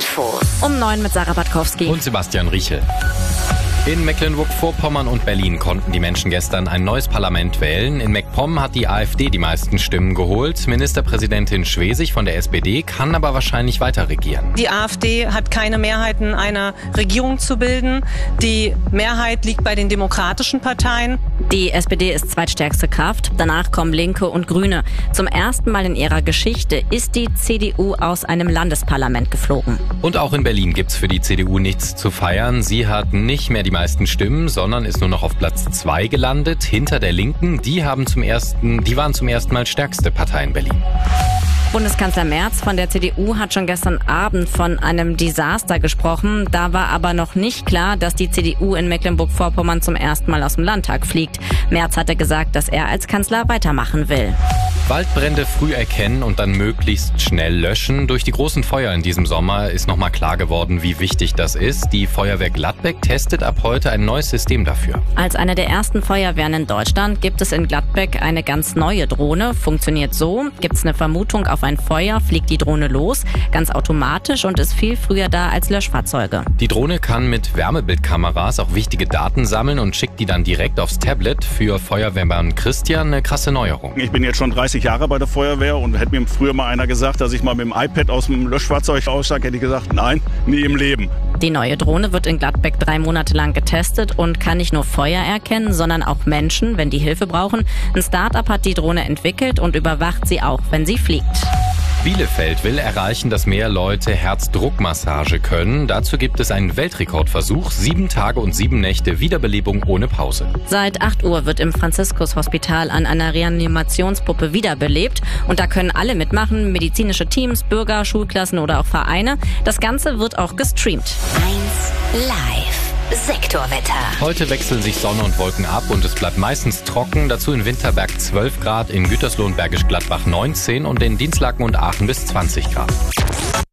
Infos. Um 9 mit Sarah Batkowski. Und Sebastian Riechel. In Mecklenburg-Vorpommern und Berlin konnten die Menschen gestern ein neues Parlament wählen. In MacPom hat die AfD die meisten Stimmen geholt. Ministerpräsidentin Schwesig von der SPD kann aber wahrscheinlich weiter regieren. Die AfD hat keine Mehrheiten, eine Regierung zu bilden. Die Mehrheit liegt bei den demokratischen Parteien. Die SPD ist zweitstärkste Kraft. Danach kommen Linke und Grüne. Zum ersten Mal in ihrer Geschichte ist die CDU aus einem Landesparlament geflogen. Und auch in Berlin gibt's für die CDU nichts zu feiern. Sie hat nicht mehr die meisten Stimmen, sondern ist nur noch auf Platz 2 gelandet, hinter der Linken. Die waren zum ersten Mal stärkste Partei in Berlin. Bundeskanzler Merz von der CDU hat schon gestern Abend von einem Desaster gesprochen. Da war aber noch nicht klar, dass die CDU in Mecklenburg-Vorpommern zum ersten Mal aus dem Landtag fliegt. Merz hatte gesagt, dass er als Kanzler weitermachen will. Waldbrände früh erkennen und dann möglichst schnell löschen. Durch die großen Feuer in diesem Sommer ist nochmal klar geworden, wie wichtig das ist. Die Feuerwehr Gladbeck testet ab heute ein neues System dafür. Als eine der ersten Feuerwehren in Deutschland gibt es in Gladbeck eine ganz neue Drohne. Funktioniert so: gibt es eine Vermutung auf ein Feuer, fliegt die Drohne los, ganz automatisch und ist viel früher da als Löschfahrzeuge. Die Drohne kann mit Wärmebildkameras auch wichtige Daten sammeln und schickt die dann direkt aufs Tablet. Für Feuerwehrmann Christian eine krasse Neuerung. Ich bin jetzt schon 30 Jahre bei der Feuerwehr und hätte mir früher mal einer gesagt, dass ich mal mit dem iPad aus dem Löschfahrzeug aussteige, hätte ich gesagt, nein, nie im Leben. Die neue Drohne wird in Gladbeck 3 Monate lang getestet und kann nicht nur Feuer erkennen, sondern auch Menschen, wenn die Hilfe brauchen. Ein Start-up hat die Drohne entwickelt und überwacht sie auch, wenn sie fliegt. Bielefeld will erreichen, dass mehr Leute Herzdruckmassage können. Dazu gibt es einen Weltrekordversuch: 7 Tage und 7 Nächte Wiederbelebung ohne Pause. Seit 8 Uhr wird im Franziskus-Hospital an einer Reanimationspuppe wiederbelebt. Und da können alle mitmachen: medizinische Teams, Bürger, Schulklassen oder auch Vereine. Das Ganze wird auch gestreamt. 1 Live. Sektorwetter. Heute wechseln sich Sonne und Wolken ab und es bleibt meistens trocken. Dazu in Winterberg 12 Grad, in Gütersloh und Bergisch Gladbach 19 und in Dinslaken und Aachen bis 20 Grad.